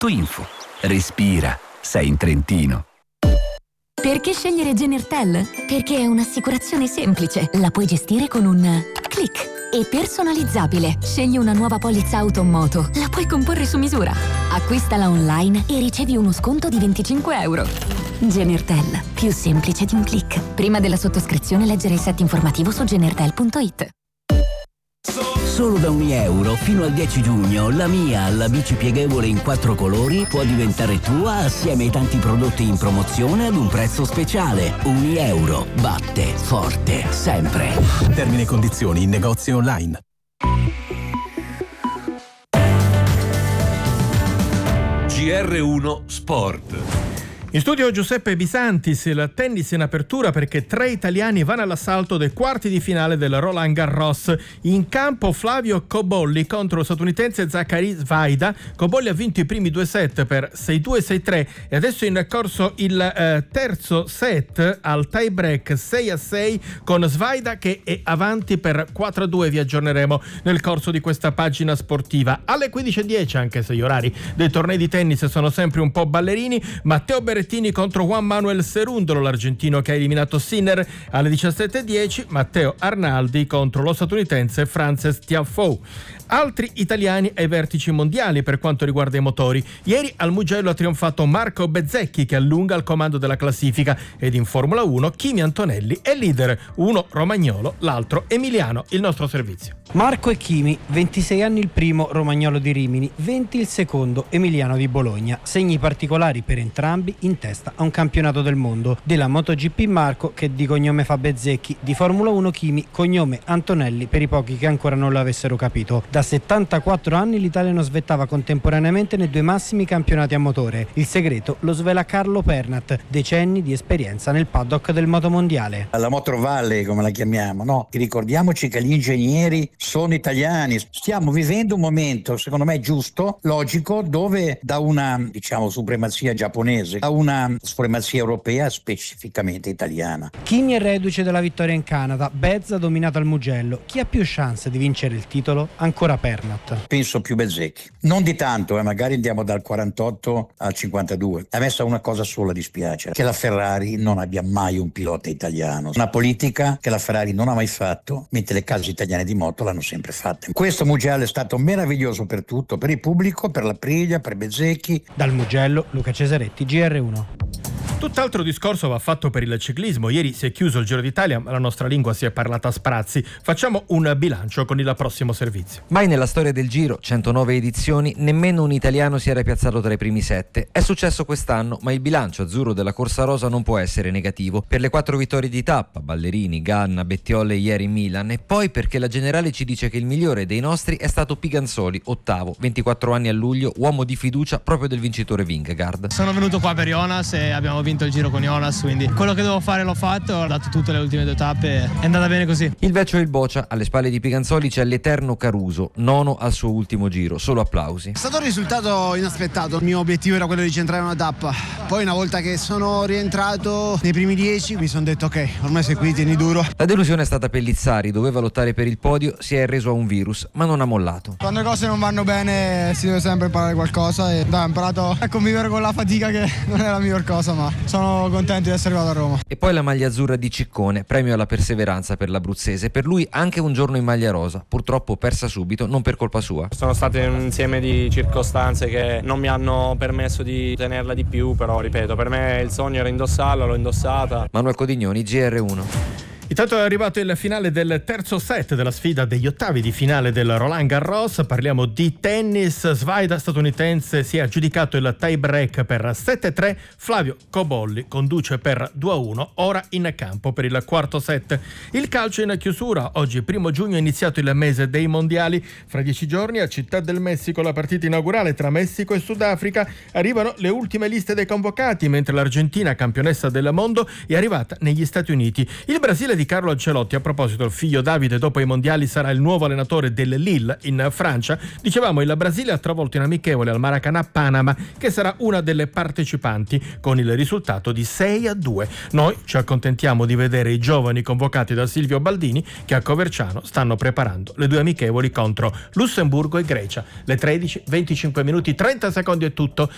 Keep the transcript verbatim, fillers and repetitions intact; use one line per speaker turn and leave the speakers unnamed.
Info. Respira. Sei in Trentino.
Perché scegliere Genertel? Perché è un'assicurazione semplice. La puoi gestire con un click. E personalizzabile. Scegli una nuova polizza auto o moto. La puoi comporre su misura. Acquistala online e ricevi uno sconto di venticinque euro. Genertel. Più semplice di un click. Prima della sottoscrizione leggere il set informativo su genertel punto it.
Solo da un euro fino al dieci giugno la Mia, la bici pieghevole in quattro colori, può diventare tua assieme ai tanti prodotti in promozione ad un prezzo speciale. Un euro batte forte sempre.
Termini e condizioni in negozi online.
G R uno Sport.
In studio Giuseppe Bisantis, il tennis in apertura perché tre italiani vanno all'assalto dei quarti di finale del Roland Garros. In campo Flavio Cobolli contro lo statunitense Zachary Svaida. Cobolli ha vinto i primi due set per sei due sei tre e adesso è in corso il eh, terzo set al tie break sei a sei con Svaida che è avanti per quattro a due. Vi aggiorneremo nel corso di questa pagina sportiva. Alle quindici e dieci, anche se gli orari dei tornei di tennis sono sempre un po' ballerini, Matteo Berrettini contro Juan Manuel Cerúndolo, l'argentino che ha eliminato Sinner. Alle diciassette e dieci Matteo Arnaldi contro lo statunitense Frances Tiafoe. Altri italiani ai vertici mondiali per quanto riguarda i motori. Ieri al Mugello ha trionfato Marco Bezzecchi che allunga il comando della classifica, ed in Formula uno Kimi Antonelli è leader, uno romagnolo, l'altro emiliano. Il nostro servizio.
Marco e Kimi, ventisei anni il primo, romagnolo di Rimini, venti il secondo, emiliano di Bologna. Segni particolari per entrambi in testa a un campionato del mondo. Della MotoGP Marco, che di cognome fa Bezzecchi, di Formula uno Kimi, cognome Antonelli per i pochi che ancora non l'avessero capito. Da settantaquattro anni l'italiano svettava contemporaneamente nei due massimi campionati a motore. Il segreto lo svela Carlo Pernat, decenni di esperienza nel paddock del motomondiale.
La Motor Valley, come la chiamiamo, no? Ricordiamoci che gli ingegneri sono italiani. Stiamo vivendo un momento, secondo me giusto, logico, dove da una, diciamo, supremazia giapponese a una supremazia europea specificamente italiana.
Kimi è reduce dalla vittoria in Canada, Bezza ha dominato al Mugello. Chi ha più chance di vincere il titolo? Ancora Pernat.
Penso più Bezzecchi. Non di tanto, eh, magari andiamo dal quarantotto al cinquantadue. A me sa una cosa sola dispiace, che la Ferrari non abbia mai un pilota italiano. Una politica che la Ferrari non ha mai fatto, mentre le case italiane di moto l'hanno sempre fatta. Questo Mugello è stato meraviglioso per tutto, per il pubblico, per la Priglia, per Bezzecchi.
Dal Mugello, Luca Cesaretti, G R uno.
Tutt'altro discorso va fatto per il ciclismo. Ieri si è chiuso il Giro d'Italia, ma la nostra lingua si è parlata a sprazzi. Facciamo un bilancio con il prossimo servizio.
Mai nella storia del Giro, centonove edizioni, nemmeno un italiano si era piazzato tra i primi sette. È successo quest'anno, ma il bilancio azzurro della Corsa Rosa non può essere negativo. Per le quattro vittorie di tappa, Ballerini, Ganna, Bettiol e ieri in Milan, e poi perché la generale ci dice che il migliore dei nostri è stato Piganzoli, ottavo, ventiquattro anni a luglio, uomo di fiducia proprio del vincitore Vingegaard.
Sono venuto qua per Jonas e abbiamo vinto il Giro con Jonas, quindi quello che dovevo fare l'ho fatto, ho dato tutte le ultime due tappe, è andata bene così.
Il vecchio e il Boccia, alle spalle di Piganzoli c'è l'eterno Caruso, nono al suo ultimo giro, solo applausi.
È stato un risultato inaspettato, il mio obiettivo era quello di centrare una tappa, poi una volta che sono rientrato nei primi dieci mi sono detto ok, ormai sei qui, tieni duro.
La delusione è stata Pellizzari, doveva lottare per il podio, si è reso a un virus, ma non ha mollato.
Quando le cose non vanno bene si deve sempre imparare qualcosa e dai, ho imparato a convivere con la fatica che non è la miglior cosa, ma sono contento di essere arrivato a Roma.
E poi la maglia azzurra di Ciccone, premio alla perseveranza per l'abruzzese, per lui anche un giorno in maglia rosa, purtroppo persa subito, non per colpa sua.
Sono state un insieme di circostanze che non mi hanno permesso di tenerla di più, però ripeto, per me il sogno era indossarla, l'ho indossata.
Manuel Codignoni, G R uno.
Intanto è arrivato il finale del terzo set della sfida degli ottavi di finale del Roland Garros. Parliamo di tennis. Svaida, statunitense, si è aggiudicato il tie break per sette a tre. Flavio Cobolli conduce per due a uno, ora in campo per il quarto set. Il calcio in chiusura. Oggi, primo giugno, è iniziato il mese dei mondiali. Fra dieci giorni a Città del Messico la partita inaugurale tra Messico e Sudafrica. Arrivano le ultime liste dei convocati, mentre l'Argentina, campionessa del mondo, è arrivata negli Stati Uniti. Il Brasile di Carlo Ancelotti, a proposito, il figlio Davide dopo i mondiali sarà il nuovo allenatore del Lille in Francia. Dicevamo, il Brasile ha travolto in amichevole al Maracanã Panama, che sarà una delle partecipanti, con il risultato di sei a due. Noi ci accontentiamo di vedere i giovani convocati da Silvio Baldini, che a Coverciano stanno preparando le due amichevoli contro Lussemburgo e Grecia. Le tredici, venticinque minuti, trenta secondi è tutto.